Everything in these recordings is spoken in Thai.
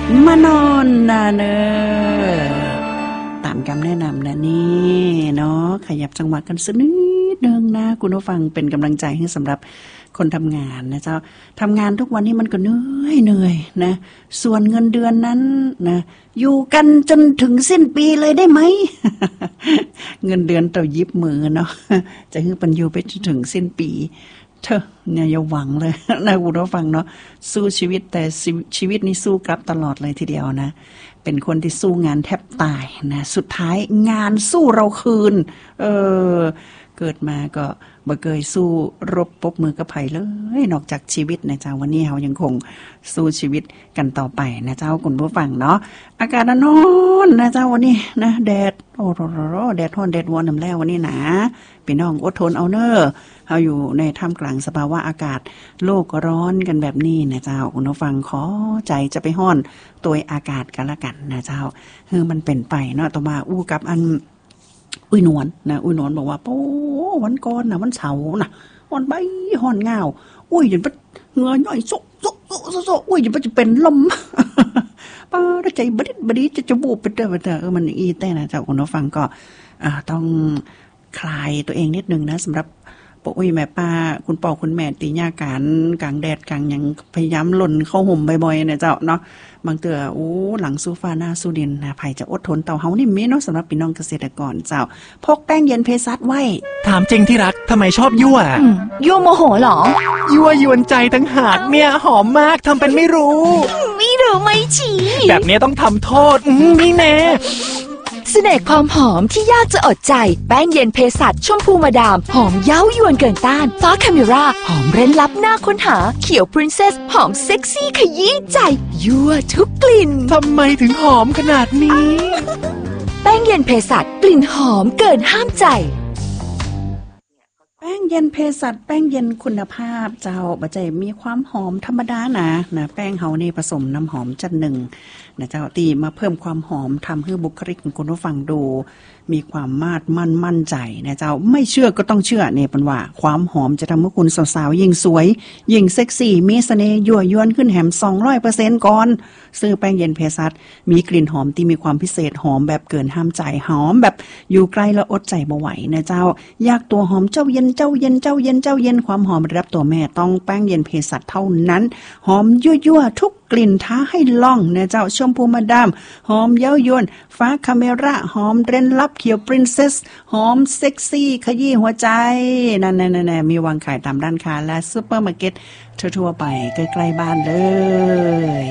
มานอนนาเนอตามคำแนะนำนะนี่เนาะขยับจังหวะกันสักนิดนึงนะคุณผู้ฟังเป็นกำลังใจให้สำหรับคนทำงานนะเจ้าทำงานทุกวันนี้มันก็เหนื่อยนะส่วนเงินเดือนนั้นนะอยู่กันจนถึงสิ้นปีเลยได้ไหม เงินเดือนต่อยิบมือเนาะจะให้ปันอยู่ไปจนถึงสิ้นปีเธอเนี่ยอย่าหวังเลยนะคุณผู้ฟังเนาะสู้ชีวิตแต่ชีวิตนี้สู้กลับตลอดเลยทีเดียวนะเป็นคนที่สู้งานแทบตายนะสุดท้ายงานสู้เราคืนเกิดมาก็บ่เคยสู้รบปบมือกับไผเลยนอกจากชีวิตนะเจ้าวันนี้เรายังคงสู้ชีวิตกันต่อไปนะเจ้าคุณผู้ฟังเนาะอากาศร้อนนะเจ้าวันนี้นะแดดโอ้โหแดดร้อนแดดวอนนำแล้ววันนี้นะพี่น้องอดทนเอาเนอะเราอยู่ในท่ามกลางสภาวะอากาศโลกร้อนกันแบบนี้นะเจ้าคุณผู้ฟังขอใจจะไปห้อนตัวอากาศกันละกันนะเจ้ามันเป็นไปเนาะต่อมาอู้กับอันอุ้ยนวลนะอุ้ยนวลบอกว่าโอ้วันก่อนนะวันเสาร์นะวันใบห่อนเงาอุ้ยจนเป็นเหงื่อย่อยโซอุ้ยจนจะเป็นลมป้าใจบดีจะบูบไปเด้อมันอีแต่นะเจ้าคุณผู้ฟังก็ต้องคลายตัวเองนิดนึงนะสำหรับปอุ้ยแม่ป้าคุณพ่อคุณแม่ตีหญ้าการกลางแดดกลางยังพยายามหล่นเข้าห่มบ่อยๆนะเจ้าเนาะบางเตือโอ้หลังสู้ฟ้าหน้าสู้ดินนะไผจะอดทนเต่าเฮานี่มีเนาะสำหรับพี่น้องเกษตรกรเจ้าพกแป้งเย็นเพสัชไว้ถามจริงที่รักทำไมชอบยั่วยั่วโมโหหรอยั่วยวนใจตั้งหากเนี่ยหอมมากทำเป็นไม่รู้ไม่รู้ไม่ชี้แบบนี้ต้องทำโทษนี่แน่เสน่ห์ความหอมที่ยากจะอดใจแป้งเย็นเภสัชชมพูมาดามหอมเย้ายวนเกินต้านฟ้าคาเมราหอมเร้นลับหน้าค้นหาเขียวพรินเซสหอมเซ็กซี่ขยี้ใจยั่วทุกกลิ่นทำไมถึงหอมขนาดนี้แป้งเย็นเภสัชกลิ่นหอมเกินห้ามใจแป้งเย็นเภสัชแป้งเย็นคุณภาพเจ้าบ่ใจมีความหอมธรรมดานะแป้งเฮานี่ผสมน้ำหอมจัดหนึ่งนะเจ้าตีมาเพิ่มความหอมทำให้บุคลิกของคุณผู้ฟังดูมีความมั่นใจนะเจ้าไม่เชื่อก็ต้องเชื่อเนี่ยเป็นว่าความหอมจะทำให้คุณสาวๆยิ่งสวยยิ่งเซ็กซี่มีเสน่ห์ยั่วยวนขึ้นแหม 200% ก่อนซื้อแป้งเย็นเภสัชมีกลิ่นหอมที่มีความพิเศษหอมแบบเกินห้ามใจหอมแบบอยู่ใกล้แล้วอดใจบ่ไหวนะเจ้าอยากตัวหอมเจ้าเย็นความหอมระดับตัวแม่ต้องแป้งเย็นเภสัชเท่านั้นหอมยั่วทุกกลิ่นท้าให้ล่องนะเจ้าชมพูมาดามหอมเย้ายวนฟ้าคาเมราหอมเร้นลับเขียวปรินเซสหอมเซ็กซี่ขยี้หัวใจนั่นๆๆมีวางขายตามร้านค้าและซุปเปอร์มาร์เก็ตทั่วๆไปใกล้ๆบ้านเลย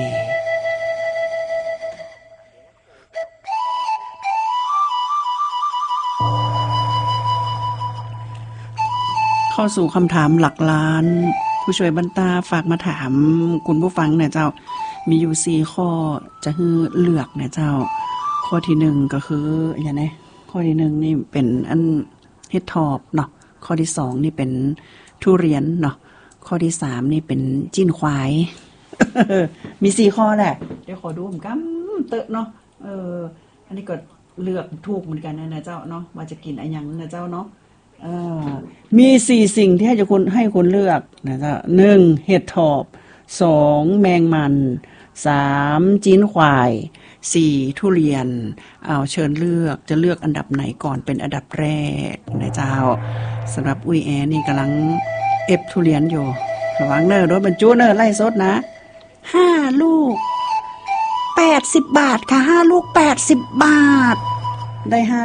เข้าสู่คำถามหลักล้านผู้ช่วยบรรดาฝากมาถามคุณผู้ฟังเนี่ยเจ้ามีอยู่4ข้อจะให้เลือกเนี่ยเจ้าข้อที่1ก็คืออย่างไรข้อที่1นี่เป็นอันเฮ็ดทอบเนาะข้อที่2นี่เป็นทุเรียนเนาะข้อที่3นี่เป็นจิ้นควาย มี4ข้อแหละเดี๋ยวขอดูผมกำเตอะเนาะอันนี้ก็เลือกถูกเหมือนกันนะเจ้าเนาะว่าจะกินอะไรอย่างนะเจ้าเนาะมี4สิ่งที่ให้คุณเลือกนะจ๊ะ1เห็ดถอบ2แมงมัน3จิ้นควาย4ทุเรียนเอาเชิญเลือกจะเลือกอันดับไหนก่อนเป็นอันดับแรกนะเจ้าสำหรับอุ้ยแอนี่กำลังทุเรียนอยู่ระวังเนอรถบรรจุเนอไล่สดนะ5ลูก80 บาทค่ะ5ลูก80 บาทได้5